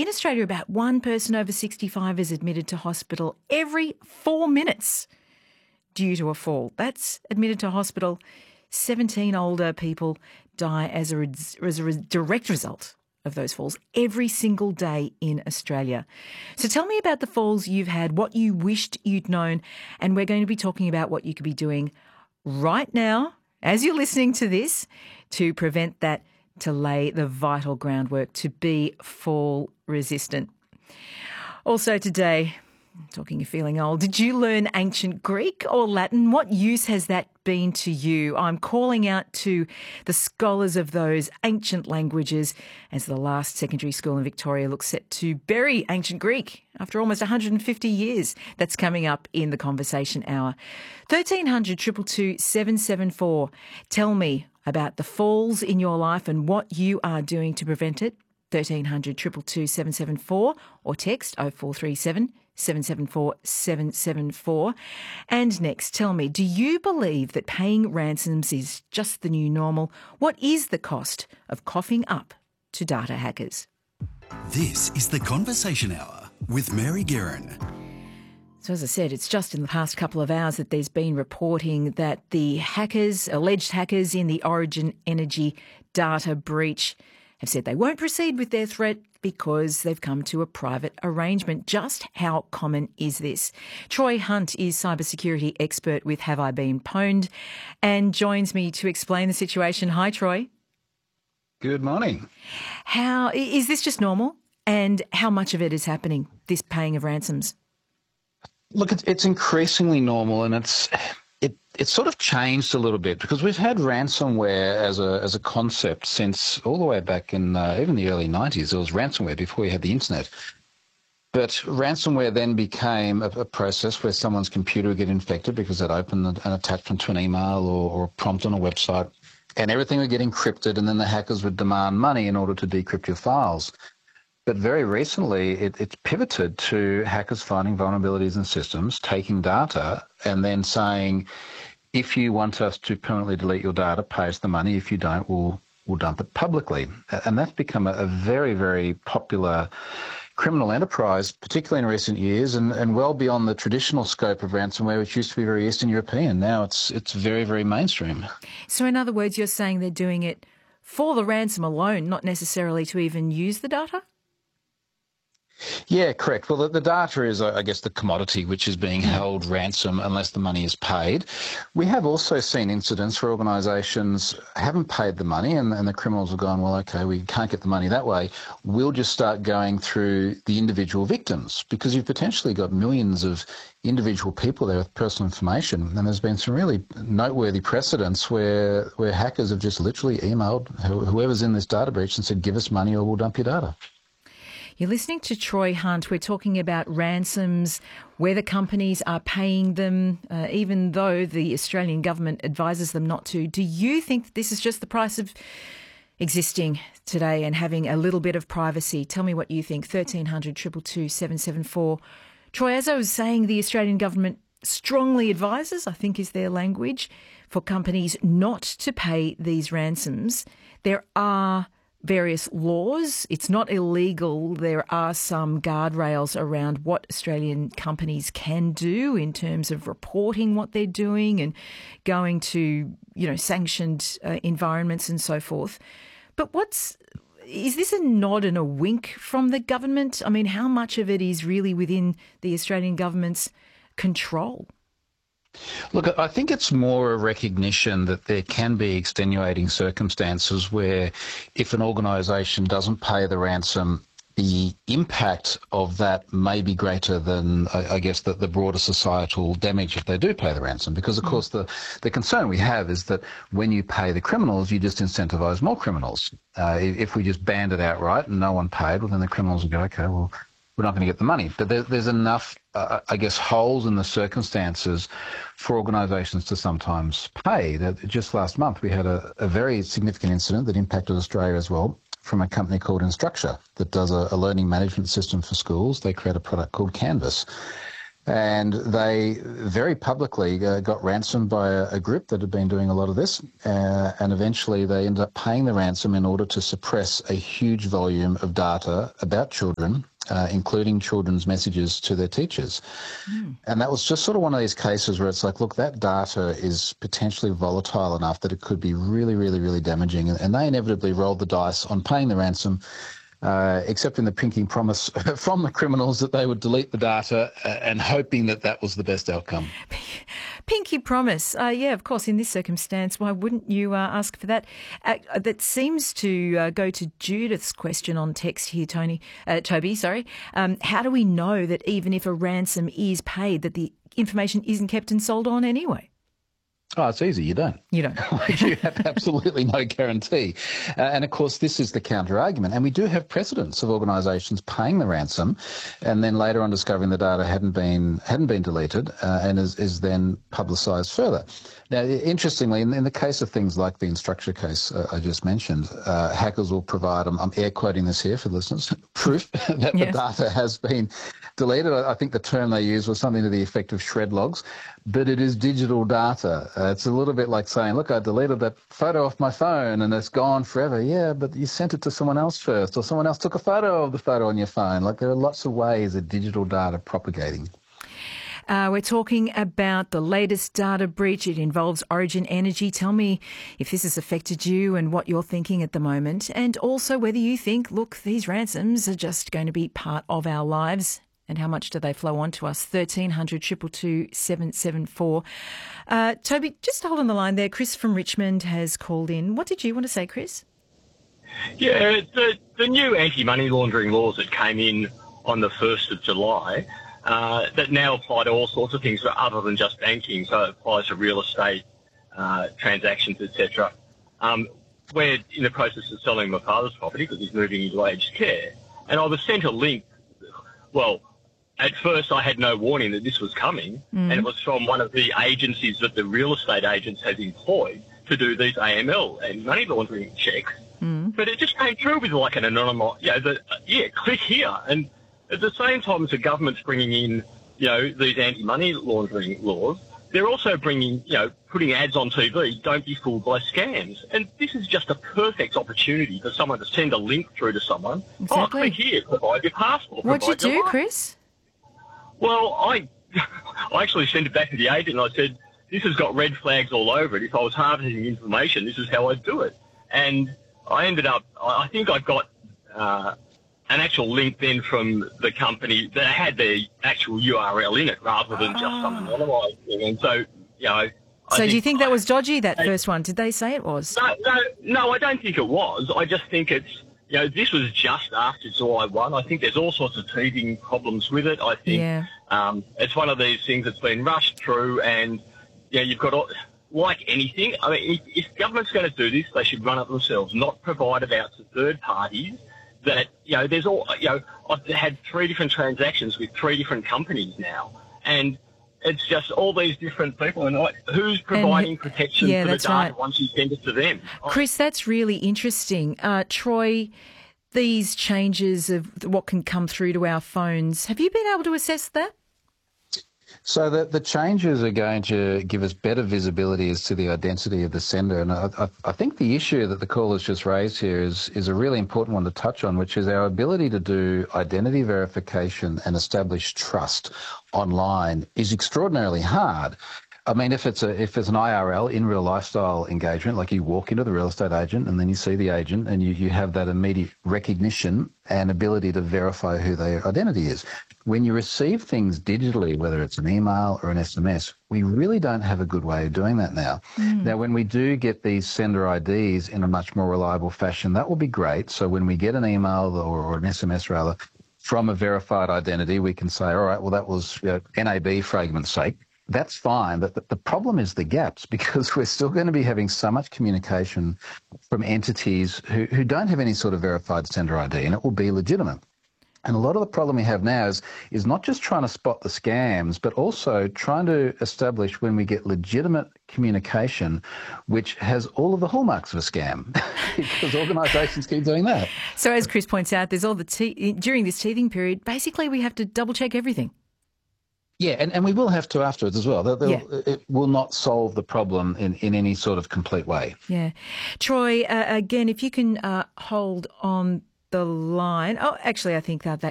In Australia, about one person over 65 is admitted to hospital every 4 minutes due to a fall. That's admitted to hospital. 17 older people die as a direct result of those falls every single day in Australia. So tell me about the falls you've had, what you wished you'd known, and we're going to be talking about what you could be doing right now, as you're listening to this, to prevent that, to lay the vital groundwork to be fall resistant. Also today, talking of feeling old, did you learn ancient Greek or Latin? What use has that been to you? I'm calling out to the scholars of those ancient languages as the last secondary school in Victoria looks set to bury ancient Greek after almost 150 years. That's coming up in the Conversation Hour. 1300 222 774. Tell me about the falls in your life and what you are doing to prevent it. 1300 222 774 or text 0437 774 774. And next, tell me, do you believe that paying ransoms is just the new normal? What is the cost of coughing up to data hackers? This is the Conversation Hour with Mary Guerin. So as I said, it's just in the past couple of hours that there's been reporting that the hackers, alleged hackers in the Origin Energy data breach, have said they won't proceed with their threat because they've come to a private arrangement. Just how common is this? Troy Hunt is cybersecurity expert with Have I Been Pwned and joins me to explain the situation. Hi, Troy. Good morning. How is this just normal? And how much of it is happening, this paying of ransoms? Look, it's increasingly normal, and it's sort of changed a little bit because we've had ransomware as a concept since all the way back in even the early 90s. There was ransomware before we had the internet. But ransomware then became a process where someone's computer would get infected because they'd open an attachment to an email or a prompt on a website, and everything would get encrypted, and then the hackers would demand money in order to decrypt your files. But very recently, it's pivoted to hackers finding vulnerabilities in systems, taking data, and then saying, if you want us to permanently delete your data, pay us the money. If you don't, we'll dump it publicly. And that's become a very, very popular criminal enterprise, particularly in recent years, and well beyond the traditional scope of ransomware, which used to be very Eastern European. Now it's very, very mainstream. So in other words, you're saying they're doing it for the ransom alone, not necessarily to even use the data? Yeah, correct. Well, the data is, I guess, the commodity which is being held ransom unless the money is paid. We have also seen incidents where organisations haven't paid the money and the criminals have gone, well, okay, we can't get the money that way. We'll just start going through the individual victims because you've potentially got millions of individual people there with personal information. And there's been some really noteworthy precedents where hackers have just literally emailed whoever's in this data breach and said, give us money or we'll dump your data. You're listening to Troy Hunt. We're talking about ransoms, whether companies are paying them, even though the Australian government advises them not to. Do you think that this is just the price of existing today and having a little bit of privacy? Tell me what you think. 1300 222 774. Troy, as I was saying, the Australian government strongly advises, I think is their language, for companies not to pay these ransoms. There are various laws. It's not illegal. There are some guardrails around what Australian companies can do in terms of reporting what they're doing and going to, sanctioned environments and so forth. But is this a nod and a wink from the government? I mean, how much of it is really within the Australian government's control? Look, I think it's more a recognition that there can be extenuating circumstances where if an organisation doesn't pay the ransom, the impact of that may be greater than, I guess, the broader societal damage if they do pay the ransom. Because, of course, the concern we have is that when you pay the criminals, you just incentivise more criminals. If we just banned it outright and no one paid, well, then the criminals would go, okay, well, we're not going to get the money. But there's enough, holes in the circumstances for organisations to sometimes pay. That just last month we had a very significant incident that impacted Australia as well from a company called Instructure that does a learning management system for schools. They create a product called Canvas. And they very publicly got ransomed by a group that had been doing a lot of this. And eventually they ended up paying the ransom in order to suppress a huge volume of data about children, including children's messages to their teachers. And that was just sort of one of these cases where it's like, look, that data is potentially volatile enough that it could be really, really, really damaging. And they inevitably rolled the dice on paying the ransom, accepting the pinky promise from the criminals that they would delete the data and hoping that that was the best outcome. Pinky promise. Yeah, of course, in this circumstance, why wouldn't you ask for that? That seems to go to Judith's question on text here, Toby. How do we know that even if a ransom is paid, that the information isn't kept and sold on anyway? Oh, it's easy. You don't. You don't. You have absolutely no guarantee. And, of course, this is the counter-argument. And we do have precedents of organisations paying the ransom and then later on discovering the data hadn't been deleted and is then publicised further. Now, interestingly, in the case of things like the Instructure case I just mentioned, hackers will provide, I'm air quoting this here for listeners, proof that the data has been deleted. I think the term they used was something to the effect of shred logs, but it is digital data. It's a little bit like saying, look, I deleted that photo off my phone and it's gone forever. Yeah, but you sent it to someone else first, or someone else took a photo of the photo on your phone. Like, there are lots of ways of digital data propagating. We're talking about the latest data breach. It involves Origin Energy. Tell me if this has affected you and what you're thinking at the moment, and also whether you think, look, these ransoms are just going to be part of our lives. And how much do they flow on to us? 1300 222 774. Toby, just hold on the line there. Chris from Richmond has called in. What did you want to say, Chris? Yeah, the new anti-money laundering laws that came in on the 1st of July that now apply to all sorts of things other than just banking. So it applies to real estate transactions, etc. We're in the process of selling my father's property because he's moving into aged care. And I was sent a link. Well, at first I had no warning that this was coming, and it was from one of the agencies that the real estate agents has employed to do these AML and money laundering checks. But it just came through with like an anonymous, click here. And at the same time as the government's bringing in, these anti-money laundering laws, they're also bringing, putting ads on TV, don't be fooled by scams. And this is just a perfect opportunity for someone to send a link through to someone. Exactly. Oh, click here, provide your passport. What'd you do, Chris? Well, I actually sent it back to the agent and I said, this has got red flags all over it. If I was harvesting information, this is how I'd do it. And I ended up, I think I got an actual link then from the company that had the actual URL in it rather than just some anonymised thing. And so, So do you think that was dodgy, that first one? Did they say it was? No, I don't think it was. I just think it's, this was just after July 1. I think there's all sorts of teething problems with it. I think it's one of these things that's been rushed through and, you've got, like anything, I mean, if government's going to do this, they should run it themselves, not provide it out to third parties that, there's all, I've had 3 different transactions with 3 different companies now. And it's just all these different people, and who's providing protection for the data once you send it to them? Chris, that's really interesting. Troy, these changes of what can come through to our phones, have you been able to assess that? So the changes are going to give us better visibility as to the identity of the sender. And I think the issue that the caller's just raised here is a really important one to touch on, which is our ability to do identity verification and establish trust online is extraordinarily hard. I mean, if it's an IRL, in real lifestyle engagement, like you walk into the real estate agent and then you see the agent and you have that immediate recognition and ability to verify who their identity is. When you receive things digitally, whether it's an email or an SMS, we really don't have a good way of doing that now. Now, when we do get these sender IDs in a much more reliable fashion, that will be great. So when we get an email or an SMS rather from a verified identity, we can say, all right, well, that was NAB for argument's sake. That's fine, but the problem is the gaps, because we're still going to be having so much communication from entities who don't have any sort of verified sender ID, and it will be legitimate. And a lot of the problem we have now is not just trying to spot the scams, but also trying to establish when we get legitimate communication, which has all of the hallmarks of a scam, because organisations keep doing that. So as Chris points out, there's all the during this teething period, basically we have to double check everything. Yeah, and we will have to afterwards as well. Yeah. It will not solve the problem in any sort of complete way. Yeah. Troy, again, if you can hold on the line. Oh, actually, I think that